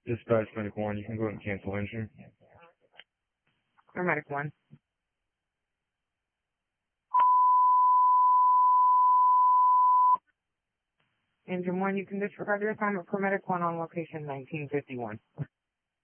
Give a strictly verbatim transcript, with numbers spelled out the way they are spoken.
Dispatch Medic one, you can go ahead and cancel entry. Paramedic one. Engine one, you can disregard your assignment. Paramedic one on location nineteen fifty-one.